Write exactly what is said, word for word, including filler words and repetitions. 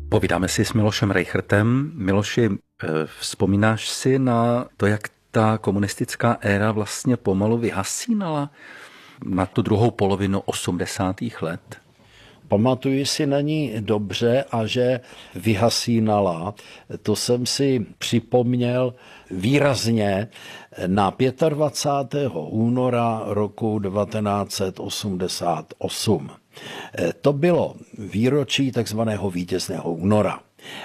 Povídáme si s Milošem Rejchrtem. Miloši, vzpomínáš si na to, jak ta komunistická éra vlastně pomalu vyhasínala na tu druhou polovinu osmdesátých let? Pamatuji si na ní dobře a že vyhasínala, to jsem si připomněl výrazně na dvacátého pátého února roku devatenáct set osmdesát osm. To bylo výročí takzvaného vítězného února.